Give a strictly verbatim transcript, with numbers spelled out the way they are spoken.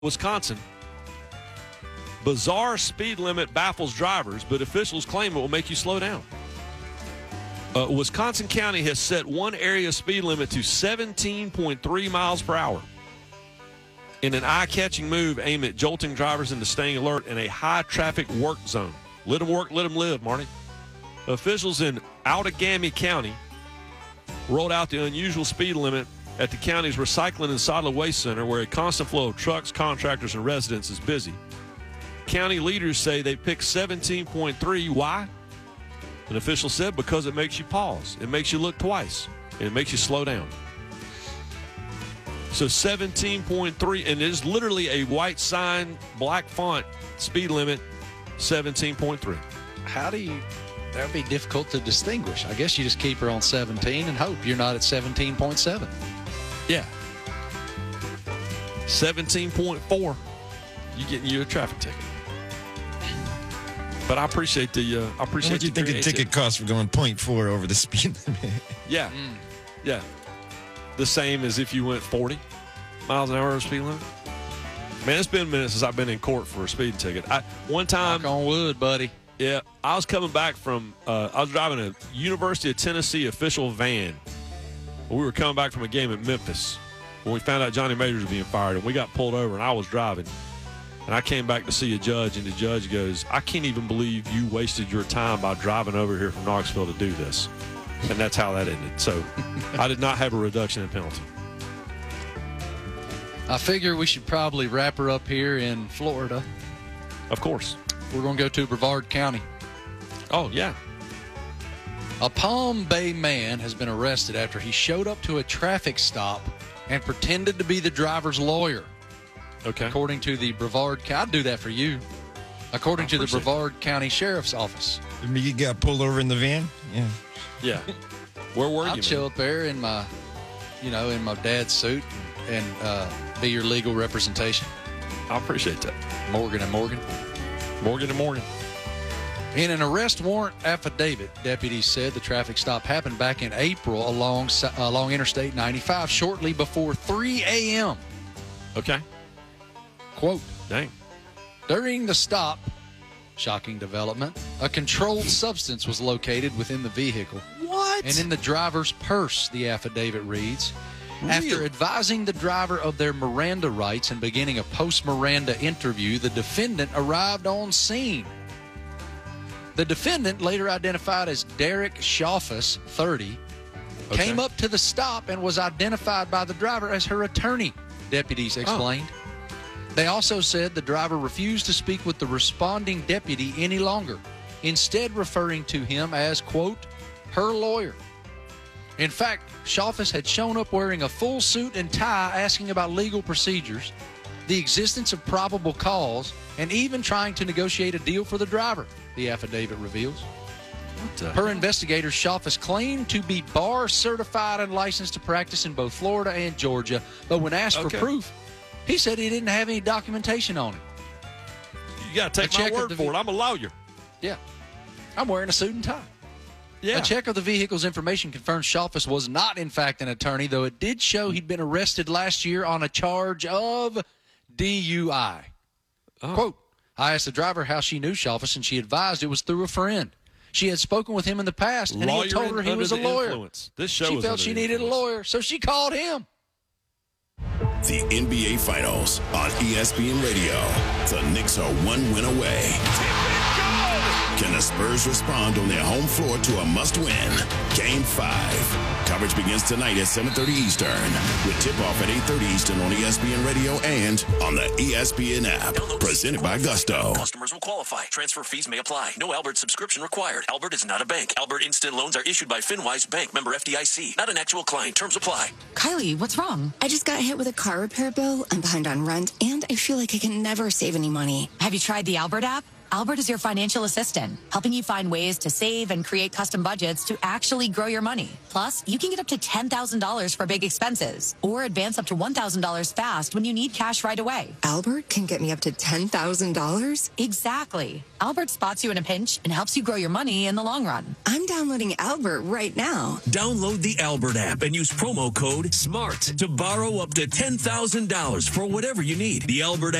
Wisconsin. Bizarre speed limit baffles drivers, but officials claim it will make you slow down. Uh, Wisconsin County has set one area speed limit to seventeen point three miles per hour in an eye-catching move aimed at jolting drivers into staying alert in a high-traffic work zone. Let them work, let them live, Marty. Officials in Outagamie County rolled out the unusual speed limit at the county's Recycling and Solid Waste Center, where a constant flow of trucks, contractors, and residents is busy. County leaders say they picked seventeen point three. Why? An official said because it makes you pause. It makes you look twice. And it makes you slow down. So seventeen point three, and there's literally a white sign, black font, speed limit, seventeen point three. How do you, that would be difficult to distinguish. I guess you just keep her on seventeen and hope you're not at seventeen point seven. Yeah. seventeen point four, you getting you a traffic ticket. But I appreciate the, uh, I appreciate what do you think a ticket costs for going point four over the speed limit? Yeah. Mm. Yeah. The same as if you went forty miles an hour over the speed limit. Man, it's been a minute since I've been in court for a speeding ticket. I, one time. Knock on wood, buddy. Yeah. I was coming back from, uh, I was driving a University of Tennessee official van. We were coming back from a game at Memphis when we found out Johnny Majors was being fired, and we got pulled over, and I was driving. And I came back to see a judge, and the judge goes, I can't even believe you wasted your time by driving over here from Knoxville to do this. And that's how that ended. So I did not have a reduction in penalty. I figure we should probably wrap her up here in Florida. Of course. We're going to go to Brevard County. Oh, yeah. A Palm Bay man has been arrested after he showed up to a traffic stop and pretended to be the driver's lawyer. Okay. According to the Brevard County, I'd do that for you. According to the Brevard County Sheriff's Office. You got pulled over in the van? Yeah. Yeah. Where were you? I'd chill up there in my, you know, in my dad's suit and uh, be your legal representation. I appreciate that. Morgan and Morgan. Morgan and Morgan. In an arrest warrant affidavit, deputies said the traffic stop happened back in April along along Interstate ninety-five shortly before three a.m. Okay. Quote, dang. During the stop, shocking development, a controlled substance was located within the vehicle. What? And in the driver's purse, the affidavit reads, Really? After advising the driver of their Miranda rights and beginning a post-Miranda interview, the defendant arrived on scene. The defendant, later identified as Derek Schaufus, thirty, okay. came up to the stop and was identified by the driver as her attorney, deputies explained. Oh. They also said the driver refused to speak with the responding deputy any longer, instead referring to him as, quote, her lawyer. In fact, Schaufus had shown up wearing a full suit and tie, asking about legal procedures, the existence of probable cause, and even trying to negotiate a deal for the driver, the affidavit reveals. Per investigators, Schaufus claimed to be bar certified and licensed to practice in both Florida and Georgia, but when asked okay. for proof, he said he didn't have any documentation on him. You got to take my word for it. I'm a lawyer. Yeah. I'm wearing a suit and tie. Yeah. A check of the vehicle's information confirms Schaufus was not, in fact, an attorney, though it did show he'd been arrested last year on a charge of D U I. Oh. Quote, I asked the driver how she knew Schaufus, and she advised it was through a friend. She had spoken with him in the past, and lawyer he had told her he was a lawyer. Influence. This show she was felt she needed influence. a lawyer, so she called him. The N B A Finals on E S P N Radio. The Knicks are one win away. Can the Spurs respond on their home floor to a must-win? Game five. Coverage begins tonight at seven thirty Eastern with tip-off at eight thirty Eastern on E S P N Radio and on the E S P N app. Presented by Gusto. Customers will qualify. Transfer fees may apply. No Albert subscription required. Albert is not a bank. Albert Instant Loans are issued by FinWise Bank, member F D I C. Not an actual client. Terms apply. Kylie, what's wrong? I just got hit with a car repair bill. I'm behind on rent, and I feel like I can never save any money. Have you tried the Albert app? Albert is your financial assistant, helping you find ways to save and create custom budgets to actually grow your money. Plus, you can get up to ten thousand dollars for big expenses or advance up to one thousand dollars fast when you need cash right away. Albert can get me up to ten thousand dollars? Exactly. Albert spots you in a pinch and helps you grow your money in the long run. I'm downloading Albert right now. Download the Albert app and use promo code SMART to borrow up to ten thousand dollars for whatever you need. The Albert